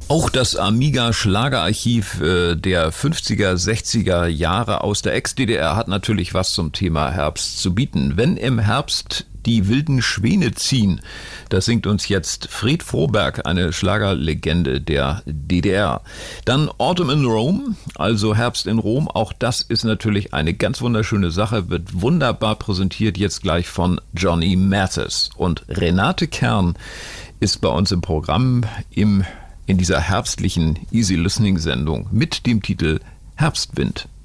Auch das Amiga-Schlagerarchiv der 50er, 60er Jahre aus der Ex-DDR hat natürlich was zum Thema Herbst zu bieten. Wenn im Herbst die wilden Schwäne ziehen, das singt uns jetzt Fred Froberg, eine Schlagerlegende der DDR. Dann Autumn in Rome, also Herbst in Rom, auch das ist natürlich eine ganz wunderschöne Sache, wird wunderbar präsentiert jetzt gleich von Johnny Mathis. Und Renate Kern ist bei uns im Programm in dieser herbstlichen Easy Listening Sendung mit dem Titel Herbstwind.